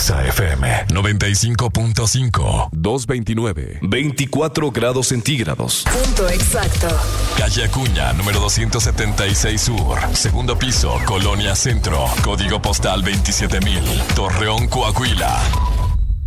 Exa FM 95.5. 229. 24 grados centígrados. Punto exacto. Calle Acuña, número 276 Sur. Segundo piso, Colonia Centro. Código postal 27,000. Torreón, Coahuila.